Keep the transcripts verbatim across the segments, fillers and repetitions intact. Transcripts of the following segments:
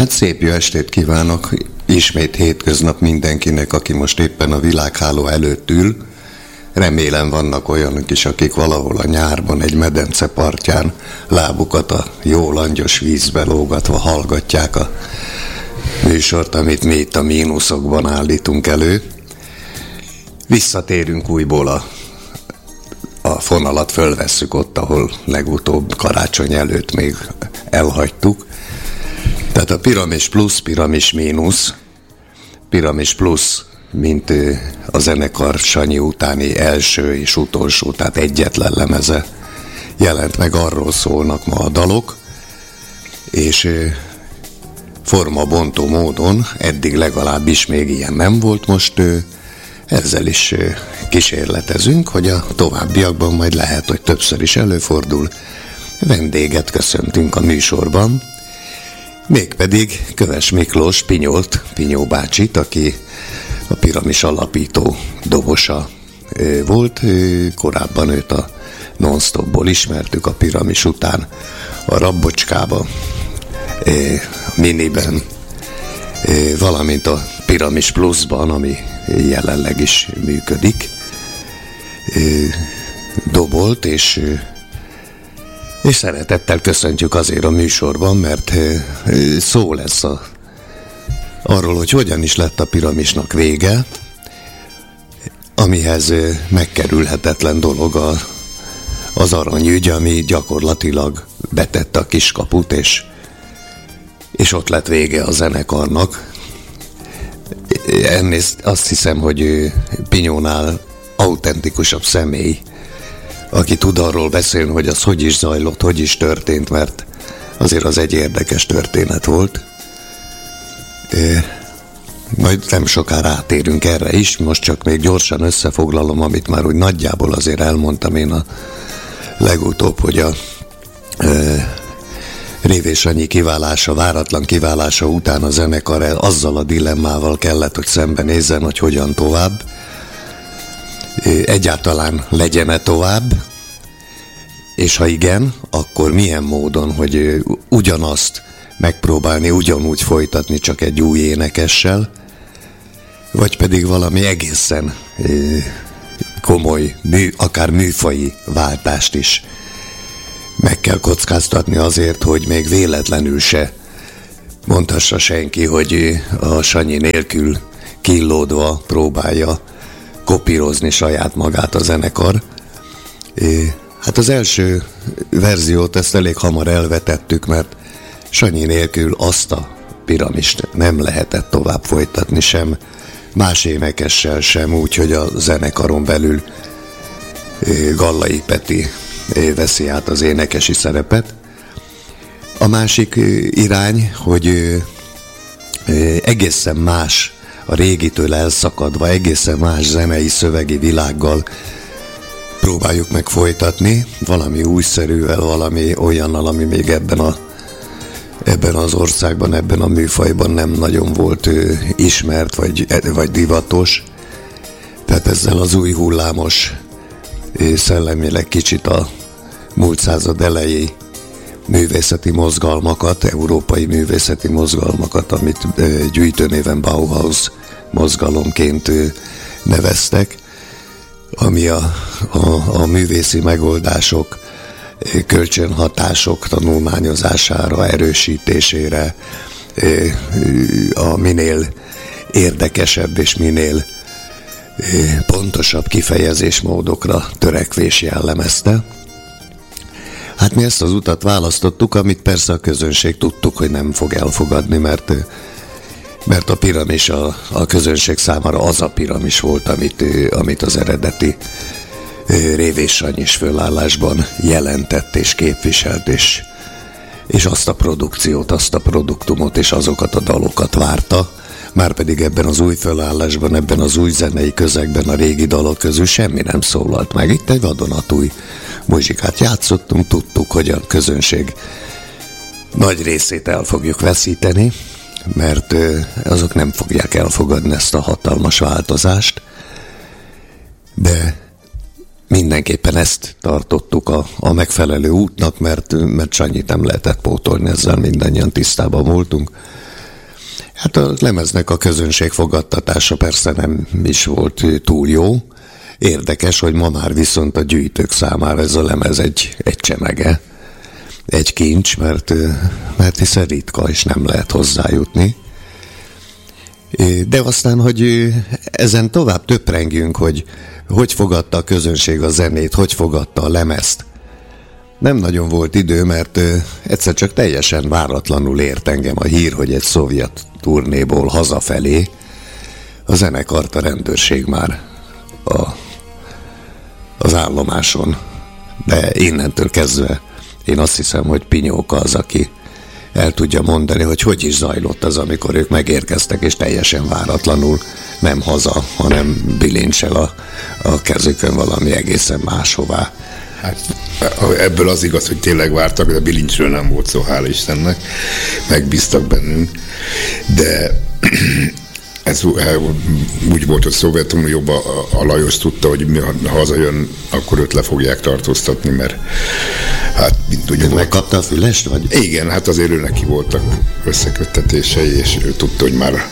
Hát szép jó estét kívánok, ismét hétköznap mindenkinek, aki most éppen a világháló előtt ül. Remélem vannak olyanok is, akik valahol a nyárban egy medence partján lábukat a jó langyos vízbe lógatva hallgatják a műsort, amit mi itt a mínuszokban állítunk elő. Visszatérünk újból a, a fonalat, fölvesszük ott, ahol legutóbb karácsony előtt még elhagytuk. Tehát a Piramis plusz, Piramis mínusz. Piramis plusz, mint a zenekar Sanyi utáni első és utolsó, tehát egyetlen lemeze jelent meg, arról szólnak ma a dalok, és formabontó módon, eddig legalábbis még ilyen nem volt, most ezzel is kísérletezünk, hogy a továbbiakban majd lehet, hogy többször is előfordul. Vendéget köszöntünk a műsorban, mégpedig Köves Miklós Pinyolt, Pinyó bácsit, aki a Piramis alapító dobosa volt. Korábban őt a Non-Stopból ismertük, a Piramis után a Rabbocskába, Miniben, valamint a Piramis Pluszban, ami jelenleg is működik, dobolt, és és szeretettel köszöntjük azért a műsorban, mert szó lesz a, arról, hogy hogyan is lett a Piramisnak vége, amihez megkerülhetetlen dolog a, az aranyügy, ami gyakorlatilag betette a kiskaput, és, és ott lett vége a zenekarnak. Ennél azt hiszem, hogy Pinyónál autentikusabb személy, aki tud arról beszélni, hogy az hogy is zajlott, hogy is történt, mert azért az egy érdekes történet volt. Majd nem sokára rátérünk erre is, most csak még gyorsan összefoglalom, amit már úgy nagyjából azért elmondtam én a legutóbb, hogy a e, Révés Sanyi kiválása, váratlan kiválása után a zenekar azzal a dilemmával kellett, hogy szembenézzen, hogy hogyan tovább. Egyáltalán legyen-e tovább, és ha igen, akkor milyen módon, hogy ugyanazt megpróbálni ugyanúgy folytatni, csak egy új énekessel, vagy pedig valami egészen komoly, mű, akár műfaji váltást is meg kell kockáztatni azért, hogy még véletlenül se mondhassa senki, hogy a Sanyi nélkül killódva próbálja kopírozni saját magát a zenekar. Hát az első verziót ezt elég hamar elvetettük, mert Sanyi nélkül azt a Piramist nem lehetett tovább folytatni, sem más énekessel, sem úgy, hogy a zenekaron belül Gallai Peti veszi át az énekesi szerepet. A másik irány, hogy egészen más, a régitől elszakadva, egészen más zenei szövegi világgal próbáljuk meg folytatni, valami újszerűvel, valami olyannal, ami még ebben, a, ebben az országban, ebben a műfajban nem nagyon volt ő, ismert, vagy, vagy divatos. Tehát ezzel az új hullámos, szellemileg kicsit a múlt század elejé művészeti mozgalmakat, európai művészeti mozgalmakat, amit gyűjtőnéven Bauhaus mozgalomként neveztek, ami a, a, a művészi megoldások, kölcsönhatások tanulmányozására, erősítésére, a minél érdekesebb és minél pontosabb kifejezésmódokra törekvés jellemezte. Hát mi ezt az utat választottuk, amit persze a közönség tudtuk, hogy nem fog elfogadni, mert, mert a Piramis a, a közönség számára az a Piramis volt, amit, amit az eredeti Révés Sanyis fölállásban jelentett és képviselt, és, és azt a produkciót, azt a produktumot és azokat a dalokat várta, márpedig ebben az új fölállásban, ebben az új zenei közegben a régi dalok közül semmi nem szólalt meg. Itt egy vadonatúj muzsikát játszottunk, tudtuk, hogy a közönség nagy részét el fogjuk veszíteni, mert azok nem fogják elfogadni ezt a hatalmas változást, de mindenképpen ezt tartottuk a, a megfelelő útnak, mert, mert Sanyit nem lehetett pótolni, ezzel mindannyian tisztában voltunk. Hát a lemeznek a közönség fogadtatása persze nem is volt túl jó. Érdekes, hogy ma már viszont a gyűjtők számára ez a lemez egy, egy csemege, egy kincs, mert, mert hiszen ritka, és nem lehet hozzájutni. De aztán, hogy ezen tovább töprengjünk, hogy hogy fogadta a közönség a zenét, hogy fogadta a lemezt. Nem nagyon volt idő, mert egyszer csak teljesen váratlanul ért engem a hír, hogy egy szovjet turnéból hazafelé a zenekart a rendőrség már a, az állomáson. De innentől kezdve én azt hiszem, hogy Pinyóka az, aki el tudja mondani, hogy hogy is zajlott az, amikor ők megérkeztek, és teljesen váratlanul nem haza, hanem bilincsel a, a kezükön valami egészen máshová. Hát ebből az igaz, hogy tényleg vártak, de a bilincsről nem volt szó, hála Istennek, megbíztak bennünk, de ez úgy volt, hogy Szovjetunióban a Lajos tudta, hogy mi, ha hazajön, akkor őt le fogják tartóztatni, mert hát mint ugye volt. Megkapta a fülest, vagy? Igen, hát azért ő neki voltak összeköttetései, és ő tudta, hogy már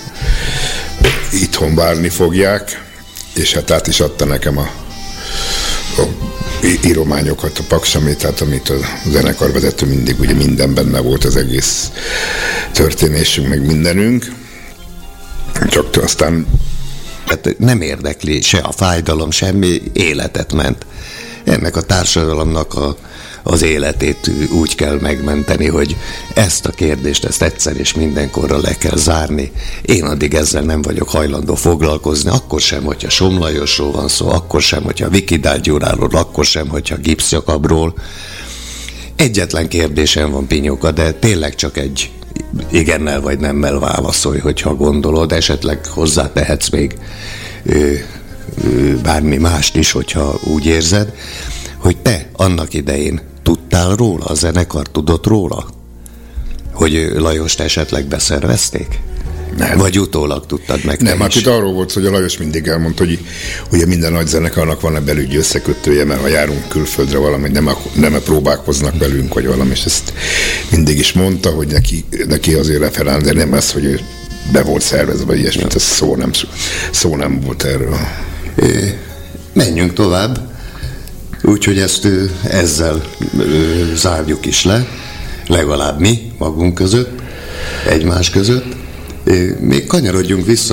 itthon várni fogják, és hát át is adta nekem a, a írományokat, a paksamétát, amit a zenekarvezető mindig, ugye minden benne volt, az egész történésünk, meg mindenünk. Csak aztán... Hát nem érdekli se a fájdalom, semmi, életet ment. Ennek a társadalomnak a, az életét úgy kell megmenteni, hogy ezt a kérdést, ezt egyszer és mindenkorra le kell zárni. Én addig ezzel nem vagyok hajlandó foglalkozni, akkor sem, hogyha Somlajosról van szó, akkor sem, hogyha Vikidál Gyuráról, akkor sem, hogyha Gipsz Jakabról. Egyetlen kérdésem van, Pinyóka, de tényleg csak egy igennel vagy nemmel válaszolj, hogyha gondolod, esetleg hozzátehetsz még ö, ö, bármi mást is, hogyha úgy érzed, hogy te annak idején tudtál róla, a zenekar tudott róla, hogy Lajost esetleg beszervezték? Nem. Vagy utólag tudtad meg? Nem, hát itt arról volt, hogy a Lajos mindig elmondta, hogy ugye minden nagy zenekarnak van egy belügyi összekötője, mert ha járunk külföldre valami, nem, nem próbálkoznak velünk, vagy valami, és ezt mindig is mondta, hogy neki, neki azért referál, de nem ez, hogy ő be volt szervezve, vagy ilyesmit, ez szó nem, szó nem volt erről. É, menjünk tovább, úgyhogy ezt ezzel zárjuk is le, legalább mi magunk között, egymás között. Még kanyarodjunk vissza